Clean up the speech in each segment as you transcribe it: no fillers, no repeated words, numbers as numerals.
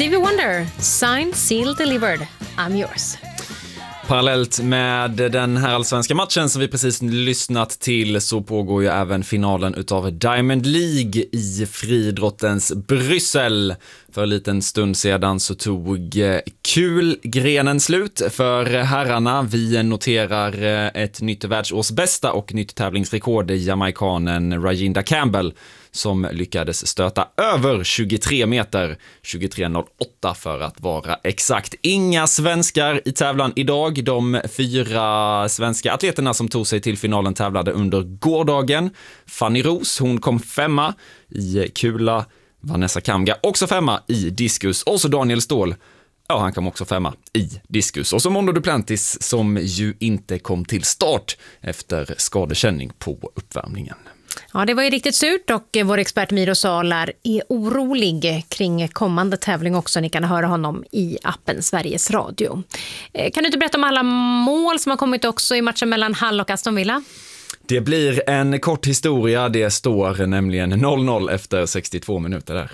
Stevie Wonder, Signed, Sealed, Delivered, I'm yours. Parallellt med den här allsvenska matchen som vi precis lyssnat till så pågår ju även finalen utav Diamond League i friidrottens Bryssel. För en liten stund sedan så tog kulgrenen slut för herrarna. Vi noterar ett nytt världsårsbästa och nytt tävlingsrekord, jamaikanen Rajinda Campbell, som lyckades stöta över 23 meter, 23,08 för att vara exakt. Inga svenskar i tävlan idag. De 4 svenska atleterna som tog sig till finalen tävlade under gårdagen. Fanny Ros, hon kom 5:a i kula. Vanessa Kamga också 5:a i diskus. Och så Daniel Ståhl, ja, han kom också 5:a i diskus. Och så Mondo Duplantis som ju inte kom till start efter skadekänning på uppvärmningen. Ja, det var ju riktigt surt och vår expert Miro Salar är orolig kring kommande tävling också. Ni kan höra honom i appen Sveriges Radio. Kan du inte berätta om alla mål som har kommit också i matchen mellan Hull och Aston Villa? Det blir en kort historia. Det står nämligen 0-0 efter 62 minuter där.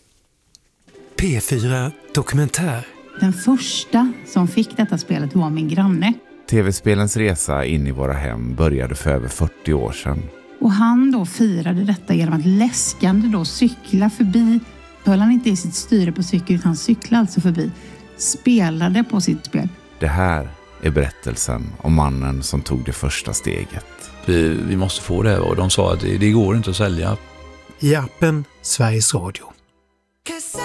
P4 Dokumentär. Den första som fick detta spelet var min granne. TV-spelens resa in i våra hem började för över 40 år sedan. Och han då firade detta genom att läskande då cykla förbi. Höll han inte i sitt styre på cykeln utan cyklade alltså förbi. Spelade på sitt spel. Det här är berättelsen om mannen som tog det första steget. Vi måste få det här och de sa att det går inte att sälja. I appen Sveriges Radio.